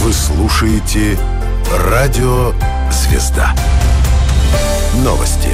Вы слушаете Радио Звезда. Новости.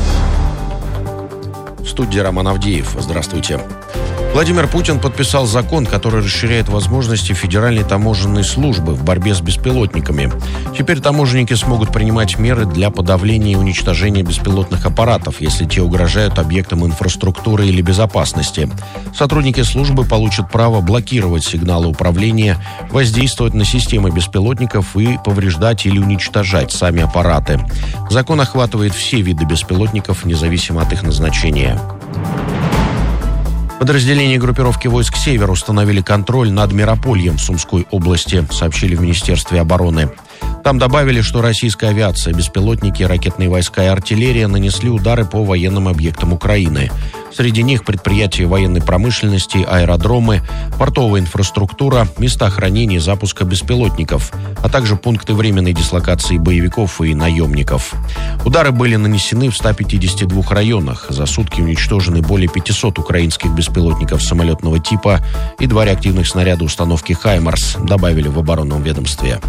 В студии Роман Авдеев. Здравствуйте. Владимир Путин подписал закон, который расширяет возможности Федеральной таможенной службы в борьбе с беспилотниками. Теперь таможенники смогут принимать меры для подавления и уничтожения беспилотных аппаратов, если те угрожают объектам инфраструктуры или безопасности. Сотрудники службы получат право блокировать сигналы управления, воздействовать на системы беспилотников и повреждать или уничтожать сами аппараты. Закон охватывает все виды беспилотников, независимо от их назначения. Подразделения группировки войск «Север» установили контроль над Миропольем в Сумской области, сообщили в Министерстве обороны. Там добавили, что российская авиация, беспилотники, ракетные войска и артиллерия нанесли удары по военным объектам Украины. Среди них предприятия военной промышленности, аэродромы, портовая инфраструктура, места хранения и запуска беспилотников, а также пункты временной дислокации боевиков и наемников. Удары были нанесены в 152 районах. За сутки уничтожены более 500 украинских беспилотников самолетного типа и 2 реактивных снаряда установки «Хаймарс», добавили в оборонном ведомстве.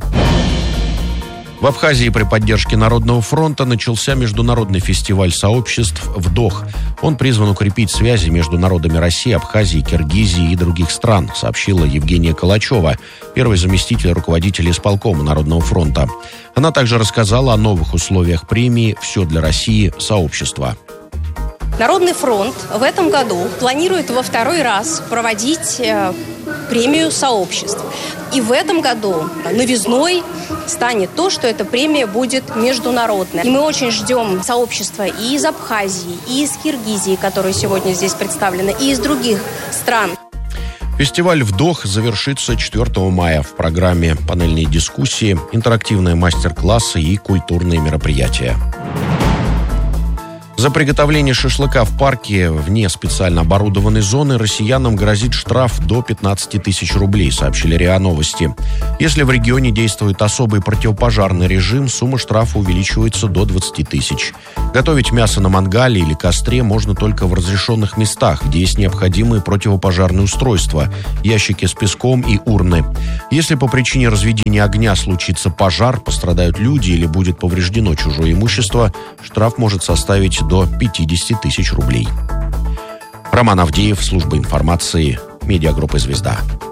В Абхазии при поддержке Народного фронта начался международный фестиваль сообществ «Вдох». Он призван укрепить связи между народами России, Абхазии, Киргизии и других стран, сообщила Евгения Калачева, первый заместитель руководителя исполкома Народного фронта. Она также рассказала о новых условиях премии «Все для России. Сообщество». Народный фронт в этом году планирует во второй раз проводить премию сообществ. И в этом году новизной станет то, что эта премия будет международная. И мы очень ждем сообщества и из Абхазии, и из Киргизии, которые сегодня здесь представлены, и из других стран. Фестиваль «Вдох» завершится 4 мая. В программе панельные дискуссии, интерактивные мастер-классы и культурные мероприятия. За приготовление шашлыка в парке вне специально оборудованной зоны россиянам грозит штраф до 15 тысяч рублей, сообщили РИА Новости. Если в регионе действует особый противопожарный режим, сумма штрафа увеличивается до 20 тысяч. Готовить мясо на мангале или костре можно только в разрешенных местах, где есть необходимые противопожарные устройства, ящики с песком и урны. Если по причине разведения огня случится пожар, пострадают люди или будет повреждено чужое имущество, штраф может составить до 50 тысяч рублей. Роман Авдеев, служба информации, медиагруппа «Звезда».